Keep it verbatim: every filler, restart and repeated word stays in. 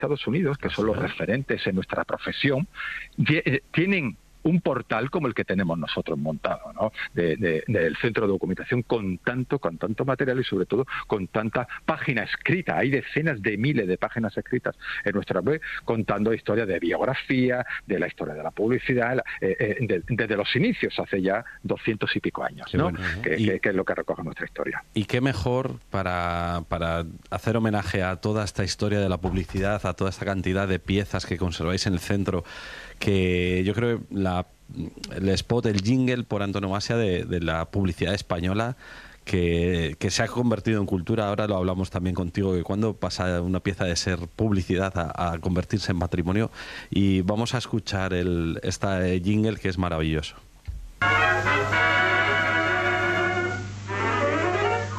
Estados Unidos, que son los Sí. referentes en nuestra profesión, ye- tienen un portal como el que tenemos nosotros montado, ¿no? De, de- del centro de documentación, con tanto, con tanto material y sobre todo con tanta página escrita. Hay decenas de miles de páginas escritas en nuestra web contando historias de biografía, de la historia de la publicidad, la- eh, eh, de- desde los inicios, hace ya doscientos y pico años, Qué ¿no? bueno. Que, Y- que- que es lo que recoge nuestra historia. Y qué mejor para, para hacer homenaje a toda esta historia de la publicidad, a toda esta cantidad de piezas que conserváis en el centro, que yo creo que la, el spot, el jingle por antonomasia de, de la publicidad española, que, que se ha convertido en cultura. Ahora lo hablamos también contigo, que cuando pasa una pieza de ser publicidad a, a convertirse en patrimonio. Y vamos a escuchar el, esta jingle, que es maravilloso.